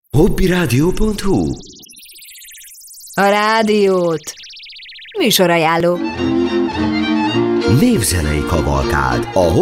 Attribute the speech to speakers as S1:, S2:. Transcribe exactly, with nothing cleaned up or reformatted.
S1: hobbyradio pont hu.
S2: A rádiót műsorajánló.
S1: Népzenei kavalkád a